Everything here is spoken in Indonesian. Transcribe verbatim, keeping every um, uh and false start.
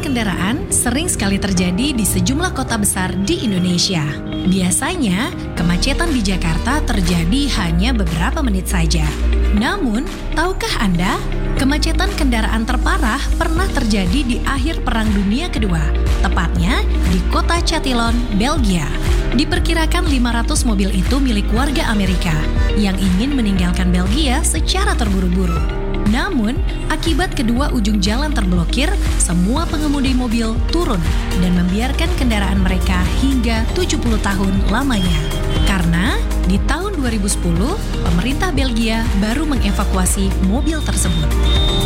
kendaraan sering sekali terjadi di sejumlah kota besar di Indonesia. Biasanya, kemacetan di Jakarta terjadi hanya beberapa menit saja. Namun, tahukah Anda, kemacetan kendaraan terparah pernah terjadi di akhir Perang Dunia Kedua, tepatnya di kota Chatillon, Belgia. Diperkirakan lima ratus mobil itu milik warga Amerika yang ingin meninggalkan Belgia secara terburu-buru. Namun, akibat kedua ujung jalan terblokir, semua pengemudi mobil turun dan membiarkan kendaraan mereka hingga tujuh puluh tahun lamanya. Karena di tahun dua ribu sepuluh, pemerintah Belgia baru mengevakuasi mobil tersebut.